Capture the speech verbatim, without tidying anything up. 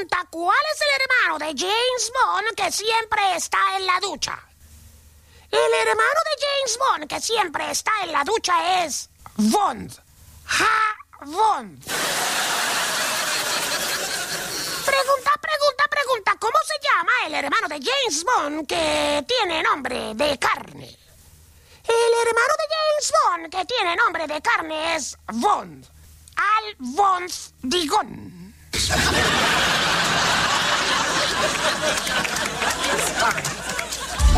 pregunta, ¿cuál es el hermano de James Bond que siempre está en la ducha? El hermano de James Bond que siempre está en la ducha es Bond. Ja, Bond. Pregunta, pregunta, pregunta, ¿cómo se llama el hermano de James Bond que tiene nombre de carne? El hermano de James Bond que tiene nombre de carne es Bond. Al Bond Digón.